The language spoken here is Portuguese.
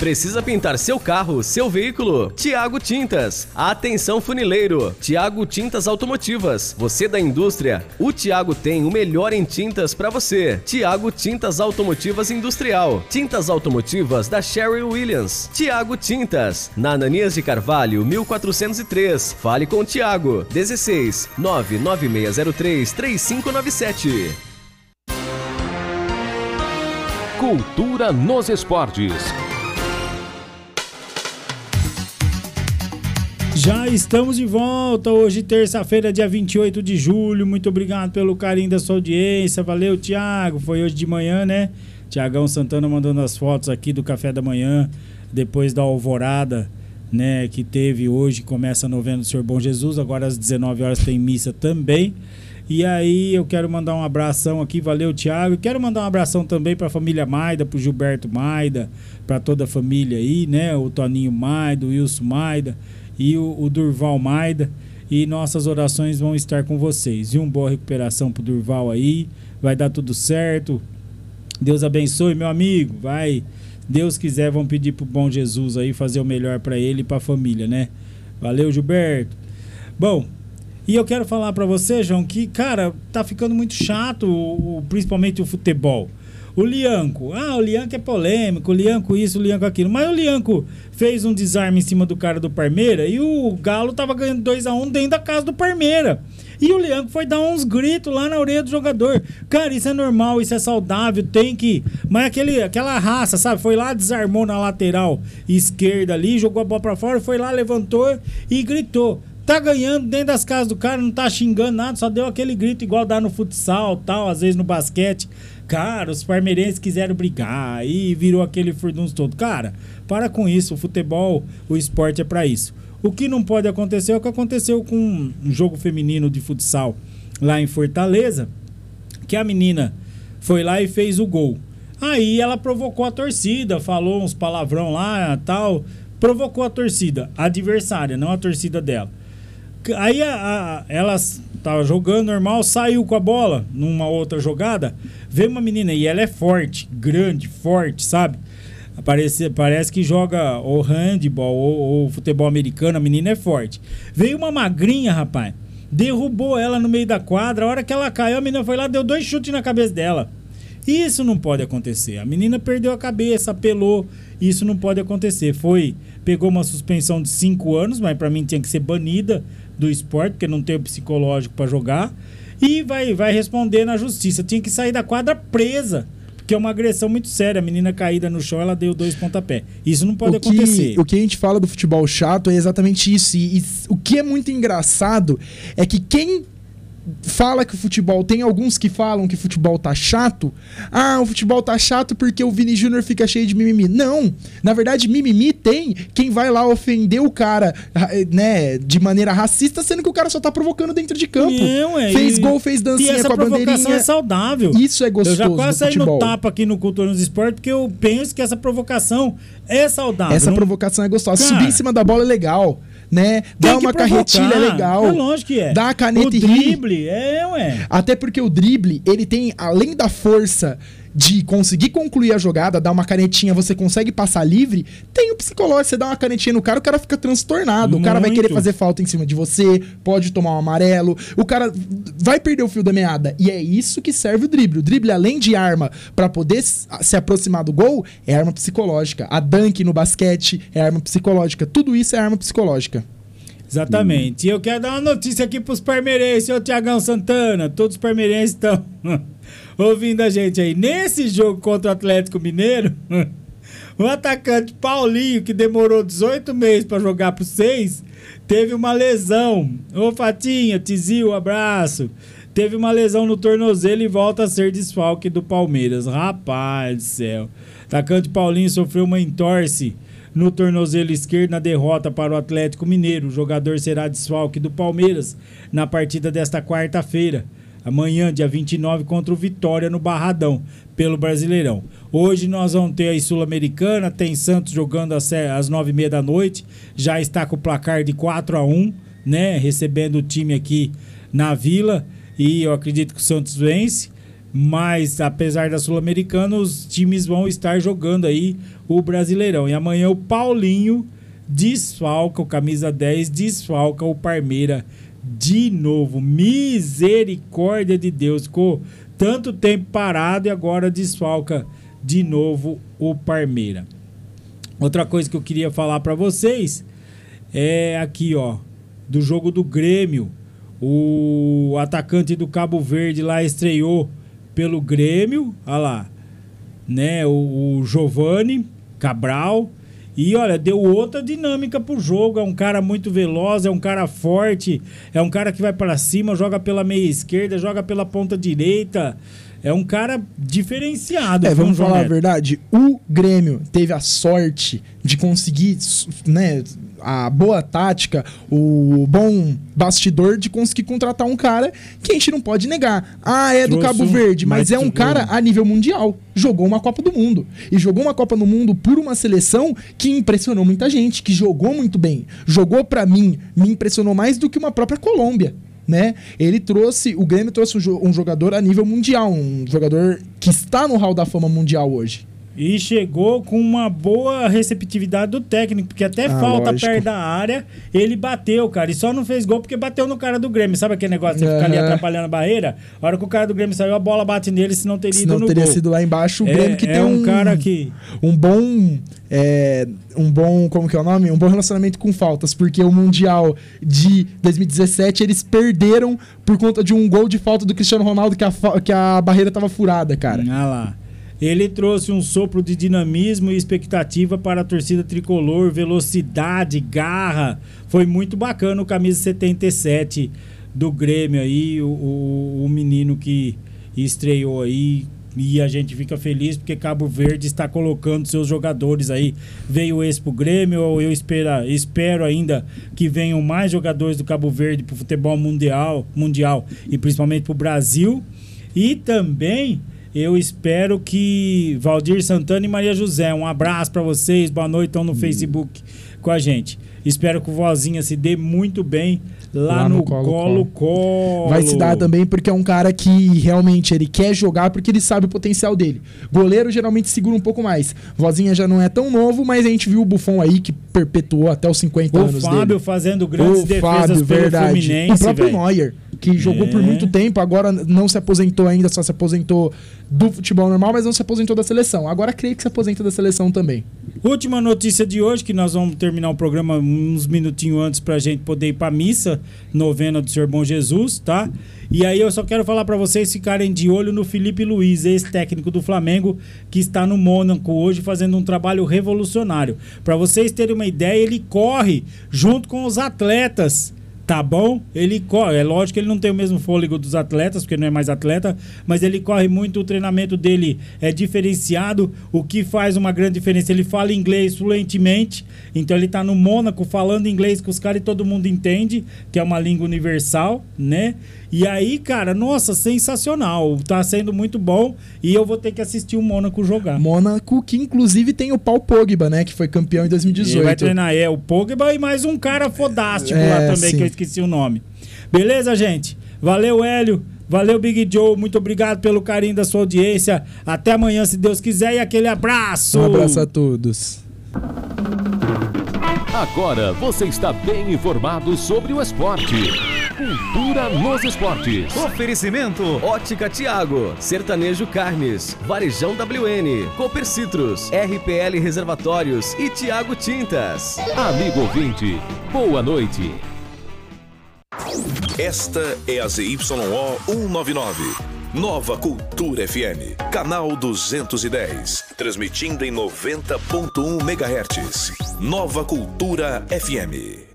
Precisa pintar seu carro, seu veículo? Tiago Tintas. Atenção funileiro. Tiago Tintas Automotivas. Você da indústria? O Tiago tem o melhor em tintas para você. Tiago Tintas Automotivas Industrial. Tintas automotivas da Sherwin Williams. Tiago Tintas. Na Ananias de Carvalho, 1403. Fale com o Tiago. 16 99603 3597. Cultura nos esportes. Já estamos de volta, hoje terça-feira, dia 28 de julho, muito obrigado pelo carinho da sua audiência, valeu Thiago, foi hoje de manhã, né? Thiagão Santana mandando as fotos aqui do café da manhã, depois da alvorada, né, que teve hoje, começa a novena do Senhor Bom Jesus, agora às 19 horas tem missa também. E aí eu quero mandar um abração aqui, valeu Thiago, quero mandar um abração também para a família Maida, para o Gilberto Maida, para toda a família aí, né, o Toninho Maida, o Wilson Maida e o Durval Maida, e nossas orações vão estar com vocês. E uma boa recuperação pro Durval aí, vai dar tudo certo, Deus abençoe meu amigo, vai, Deus quiser, vamos pedir pro bom Jesus aí fazer o melhor para ele e pra família, né? Valeu Gilberto. Bom, e eu quero falar pra você, João, que, cara, tá ficando muito chato, principalmente o futebol. O Lianco é polêmico, o Lianco isso, o Lianco aquilo. Mas o Lianco fez um desarme em cima do cara do Parmeira e o Galo tava ganhando 2-1 dentro da casa do Parmeira. E o Lianco foi dar uns gritos lá na orelha do jogador. Cara, isso é normal, isso é saudável, tem que... Mas aquela raça, sabe? Foi lá, desarmou na lateral esquerda ali, jogou a bola pra fora, foi lá, levantou e gritou. Tá ganhando dentro das casas do cara, não tá xingando nada, só deu aquele grito igual dá no futsal, tal, às vezes no basquete. Cara, os parmeirenses quiseram brigar, aí virou aquele furdunço todo. Cara, para com isso, o futebol, o esporte é pra isso. O que não pode acontecer é o que aconteceu com um jogo feminino de futsal lá em Fortaleza, que a menina foi lá e fez o gol. Aí ela provocou a torcida, falou uns palavrão lá, tal, provocou a torcida, a adversária, não a torcida dela. Aí ela tava jogando normal, saiu com a bola numa outra jogada, veio uma menina e ela é forte, grande, forte, sabe? Parece que joga ou handball ou futebol americano, a menina é forte. Veio uma magrinha, rapaz, derrubou ela no meio da quadra, a hora que ela caiu, a menina foi lá, deu 2 chutes na cabeça dela. Isso não pode acontecer. A menina perdeu a cabeça, apelou, isso não pode acontecer. Pegou uma suspensão de 5 anos, mas pra mim tinha que ser banida do esporte, porque não tem o psicológico pra jogar, e vai responder na justiça. Tinha que sair da quadra presa, porque é uma agressão muito séria. A menina caída no chão, ela deu 2 pontapés. Isso não pode acontecer. O que a gente fala do futebol chato é exatamente isso. E o que é muito engraçado é que quem fala que o futebol... Tem alguns que falam que o futebol tá chato. Ah, o futebol tá chato porque o Vini Júnior fica cheio de mimimi. Não. Na verdade, mimimi tem quem vai lá ofender o cara, né, de maneira racista, sendo que o cara só tá provocando dentro de campo. Não, fez gol, fez dancinha com a bandeirinha. E essa provocação é saudável. Isso é gostoso. Eu já quase saí no tapa aqui no Cultura nos Esportes, porque eu penso que essa provocação é saudável. Essa provocação é gostosa. Cara, subir em cima da bola é legal, né? Dar uma carretilha é legal. É lógico que é. Dar a caneta e rir. O drible, ué. Até porque o drible, ele tem, além da força de conseguir concluir a jogada, dar uma canetinha, você consegue passar livre, tem o psicológico, você dá uma canetinha no cara, o cara fica transtornado, muito. O cara vai querer fazer falta em cima de você, pode tomar um amarelo, o cara vai perder o fio da meada, e é isso que serve o drible, além de arma pra poder se aproximar do gol, é arma psicológica, a dunk no basquete é arma psicológica, tudo isso é arma psicológica. Exatamente. E eu quero dar uma notícia aqui pros parmeirenses, ô Thiagão Santana, todos os parmeirenses estão ouvindo a gente aí. Nesse jogo contra o Atlético Mineiro, o atacante Paulinho, que demorou 18 meses para jogar pro 6, teve uma lesão. Ô Fatinha, Tizil, abraço. Teve uma lesão no tornozelo e volta a ser desfalque do Palmeiras. Rapaz do céu. O atacante Paulinho sofreu uma entorse no tornozelo esquerdo na derrota para o Atlético Mineiro. O jogador será desfalque do Palmeiras na partida desta quarta-feira. Amanhã, dia 29, contra o Vitória no Barradão, pelo Brasileirão. Hoje nós vamos ter a Sul-Americana, tem Santos jogando às 9h30 da noite, já está com o placar de 4-1, né? Recebendo o time aqui na Vila, e eu acredito que o Santos vence. Mas, apesar da Sul-Americana, os times vão estar jogando aí o Brasileirão. E amanhã o Paulinho desfalca, o camisa 10, desfalca o Parmeira de novo. Misericórdia de Deus. Ficou tanto tempo parado e agora desfalca de novo o Parmeira. Outra coisa que eu queria falar para vocês é aqui, ó, do jogo do Grêmio. O atacante do Cabo Verde lá estreou pelo Grêmio, olha lá, né, o Giovani Cabral, e olha, deu outra dinâmica pro jogo. É um cara muito veloz, é um cara forte, é um cara que vai para cima, joga pela meia esquerda, joga pela ponta direita. É um cara diferenciado. Vamos falar a verdade. O Grêmio teve a sorte de conseguir, né, a boa tática, o bom bastidor de conseguir contratar um cara que a gente não pode negar. É do Cabo Verde, mas é um cara a nível mundial. Jogou uma Copa do Mundo. E jogou uma Copa do Mundo por uma seleção que impressionou muita gente, que jogou muito bem. Jogou, pra mim, me impressionou mais do que uma própria Colômbia. Né? O Grêmio trouxe um jogador a nível mundial, um jogador que está no Hall da Fama mundial hoje. E chegou com uma boa receptividade do técnico, porque até falta lógico. perto da área, ele bateu, cara, e só não fez gol porque bateu no cara do Grêmio. Sabe aquele negócio de ficar ali atrapalhando a barreira? A hora que o cara do Grêmio saiu, a bola bate nele, senão teria ido no gol. Teria sido lá embaixo. O Grêmio que tem um cara que... um bom, como que é o nome? Um bom relacionamento com faltas, porque o Mundial de 2017 eles perderam por conta de um gol de falta do Cristiano Ronaldo que a barreira tava furada, cara. Ah lá. Ele trouxe um sopro de dinamismo e expectativa para a torcida tricolor, velocidade, garra. Foi muito bacana o camisa 77 do Grêmio aí, o menino que estreou aí. E a gente fica feliz porque Cabo Verde está colocando seus jogadores aí. Veio esse pro Grêmio, eu espero ainda que venham mais jogadores do Cabo Verde pro futebol mundial e principalmente pro Brasil. E também eu espero que Valdir Santana e Maria José, um abraço para vocês, boa noite, estão no Facebook com a gente. Espero que o Vozinha se dê muito bem lá no Colo-Colo. Vai se dar também porque é um cara que realmente ele quer jogar porque ele sabe o potencial dele. Goleiro geralmente segura um pouco mais. Vozinha já não é tão novo, mas a gente viu o Buffon aí que perpetuou até os 50 anos dele. O Fábio fazendo grandes defesas pelo Fluminense. O próprio Neuer, que jogou por muito tempo, agora não se aposentou ainda, só se aposentou do futebol normal, mas não se aposentou da seleção. Agora creio que se aposenta da seleção também. Última notícia de hoje, que nós vamos terminar o programa uns minutinhos antes pra gente poder ir pra missa, novena do Senhor Bom Jesus, tá? E aí eu só quero falar pra vocês ficarem de olho no Felipe Luiz, ex-técnico do Flamengo, que está no Mônaco hoje fazendo um trabalho revolucionário. Pra vocês terem uma ideia, ele corre junto com os atletas. Tá bom? Ele corre. É lógico que ele não tem o mesmo fôlego dos atletas, porque não é mais atleta, mas ele corre muito, o treinamento dele é diferenciado, o que faz uma grande diferença. Ele fala inglês fluentemente, então ele tá no Mônaco falando inglês com os caras e todo mundo entende, que é uma língua universal, né? E aí, cara, nossa, sensacional. Tá sendo muito bom e eu vou ter que assistir o Mônaco jogar. Mônaco, que inclusive tem o Paul Pogba, né? Que foi campeão em 2018. Ele vai treinar, o Pogba e mais um cara fodástico lá também, sim, que eu esqueci o nome. Beleza, gente? Valeu, Hélio. Valeu, Big Joe. Muito obrigado pelo carinho da sua audiência. Até amanhã, se Deus quiser. E aquele abraço. Um abraço a todos. Agora você está bem informado sobre o esporte. Cultura nos esportes. Oferecimento Ótica Tiago, Sertanejo Carnes, Varejão WN, Cooper Citrus, RPL Reservatórios e Tiago Tintas. Amigo ouvinte, boa noite. Esta é a ZYO 199. Nova Cultura FM, canal 210, transmitindo em 90.1 MHz. Nova Cultura FM.